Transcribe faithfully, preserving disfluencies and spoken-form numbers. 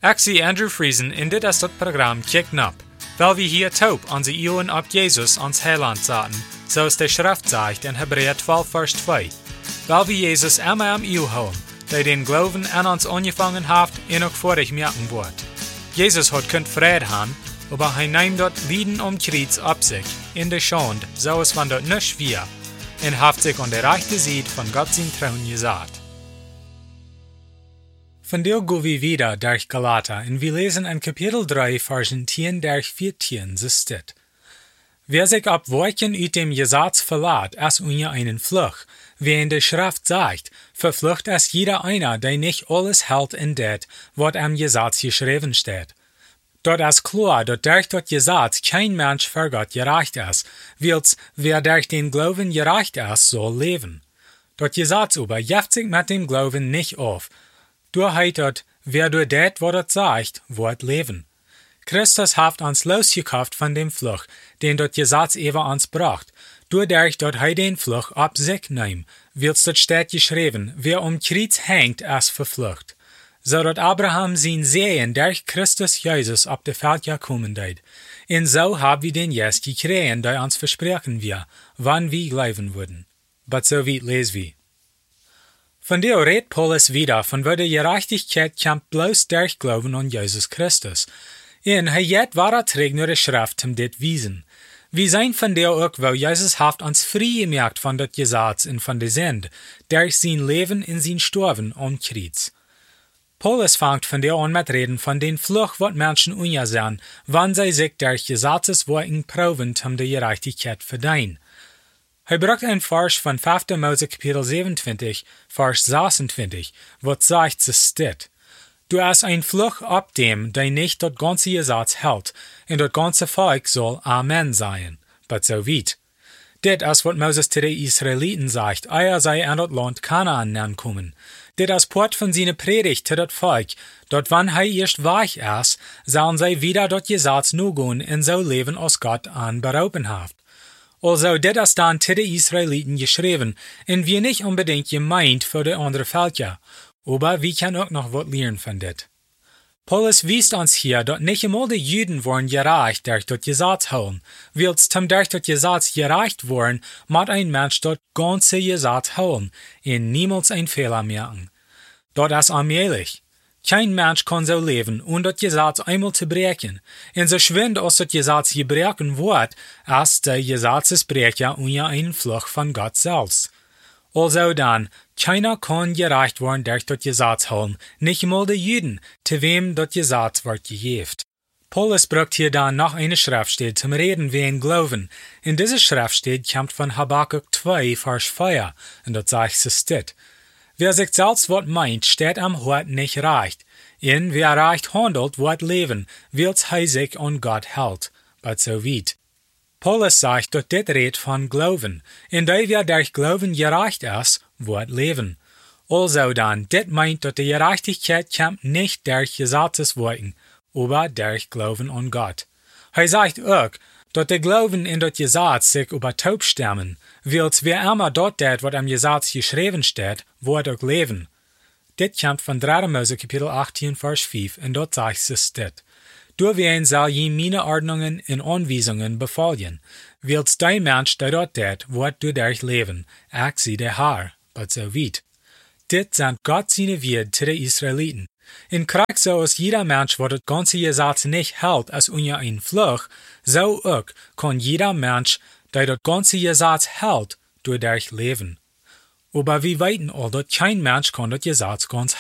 Ik zie Andrew Friesen in dit is dat programma Kijk Nap, weil wir hier taub onze Ohren op Jesus ans Heiland zaten, zoals de Schrift zegt in Hebräer twaalf vers twee. Weil wir Jesus immer am Ohr houden, der den Glauben an uns angefangen hat en ook vorig merken wird. Jesus hat kunt Frieden haben, aber hij nimmt dort Lieden um Kreuz ab sich, in der Schande, so es von dort nicht wir, en haft sich an der rechten Seite von Gott sein Thron gesagt. Von der gehen wir wieder durch Galater und wir lesen in Kapitel drei, Versen tien durch vierzehn, so steht: Wer sich ab Wolken uit dem Gesetz verlässt, als unter einen Fluch, wie in der Schrift sagt, verflucht es jeder einer, der nicht alles hält in det, was am Gesetz geschrieben steht. Dort ist klar, dass durch das Gesetz kein Mensch vor Gott gerecht ist, weils wer durch den Glauben gerecht ist, soll leben. Das Gesetz aber jeft sich mit dem Glauben nicht auf. Du heitet, wer durch det, was es sagt, wird leben. Christus hat uns losgekauft von dem Fluch, den das Gesetz über uns bracht, dadurch, dass er den Fluch ab sich nimmt, wird's dort steht geschrieben, wer um Kreuz hängt, ist verflucht. So dass Abraham sein Sehen durch Christus Jesus auf die Welt gekommen ist. Und so haben wir den Jes gekriegt, der uns versprechen wir, wann wir glauben würden. Aber so weit lesen wir. Von der redet Paulus wieder, von wo die Gerechtigkeit kommt bloß durch Glauben an Jesus Christus. Und er jet wahrer trägt nur die Schrift um dit wiesen. Wir sein von der auch, wo Jesus haft uns frei gemacht von dat Gesetz und von der Sünde, durch sein Leben in sein Sterben am Kreuz. Paulus fängt von der an mit reden von den Fluch, wat Menschen ungesehen, wann sie sich durch Gesetzesworten proben, um die Gerechtigkeit verdienen. Er bracht ein Vers von fünfter Mose Kapitel siebenundzwanzig, Vers sechsundzwanzig, wat sagt, es steht: Du hast ein Fluch ab dem, der nicht das ganze Gesetz hält, und das ganze Volk soll Amen sein. But so weit. Dit ist, was Moses zu den Israeliten sagt, eier sei an das Land Kanaan ankommen. Dit ist Port von seiner Predigt zu das Volk, dort wann er erst weich ist, sollen sie wieder das Gesetz nur gehen und so leben, als Gott an berauben hat. Also, dit ist dann zu den Israeliten geschrieben, und wir nicht unbedingt gemeint für die anderen Völker, aber wir können auch noch was lernen von dit. Paulus wies uns hier, dass nicht einmal die Juden waren gerecht durch das Gesetz holen, weil zum durch das Gesetz gerecht worden, muss ein Mensch das ganze Gesetz holen und niemals einen Fehler merken. Das ist allmählich. Kein Mensch kann so leben, ohne das Gesetz einmal zu brechen. Und so schwind als das Gesetz gebrochen wird, ist der Gesetzesbrecher unter einen Fluch von Gott selbst. Also dann, keiner kann gerecht werden durch das Gesetz holen, nicht einmal die Juden, zu wem das Gesetz wird gegeben. Paulus braucht hier dann noch eine Schriftstelle zum Reden wie ein Glauben. In dieser Schriftstelle kommt von Habakkuk zwei, Vers vier, und dort sagt es steht: Wer sich selbst was meint, steht am Hort nicht recht. Und wer recht handelt, wird leben, weil's er sich an Gott hält. But so weit. Paulus sagt, dass dit redet von Glauben, und der wer durch Glauben gerecht ist, wird leben. Also dann, dit meint, dass die Gerechtigkeit kommt nicht durch Gesetzesworten, aber durch Glauben an Gott. Er sagt auch, dass der Glauben in das Gesetz sich über taub stemmen, weils wer immer dort det, was am Gesetz geschrieben steht, wird auch leben. Dit kommt von dritter Mose Kapitel achtzehn, Vers fünf, und dort sagt es steht: Du wen soll je meine Ordnungen und Anweisungen befolgen, weils dein Mensch, der dort det, wird du durch leben, ich sie der Herr, but so weit. Dit sind Gott seine Werte zu den Israeliten. In Krieg so als jeder Mensch, der das ganze Gesetz nicht hält, als unter ein Fluch, so auch kann jeder Mensch, der das ganze Gesetz hält, dadurch leben. Aber wir wissen all, dass kein Mensch kann das Gesetz ganz